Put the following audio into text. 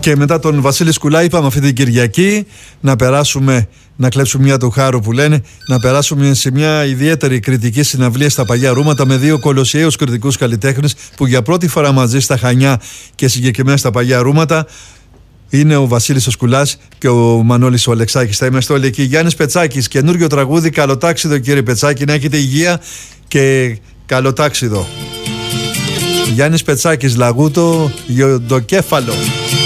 Και μετά τον Βασίλη Σκουλά είπαμε αυτή την Κυριακή να περάσουμε, να κλέψουμε μια του χάρου που λένε, να περάσουμε σε μια ιδιαίτερη κριτική συναυλία στα Παγιά Ρούματα με δύο κολοσιαίους κριτικούς καλλιτέχνες που για πρώτη φορά μαζί στα Χανιά και συγκεκριμένα στα Παγιά Ρούματα είναι ο Βασίλης ο Σκουλάς και ο Μανώλης ο Αλεξάκης. Θα είμαστε όλοι εκεί. Γιάννης Πετσάκης, καινούριο τραγούδι, καλοτάξιδο κύριε Πετσάκη, να έχετε υγεία και καλοτάξιδο. Γιάννης Πετσάκης, Λαγούτο, Γιοντοκέφαλο.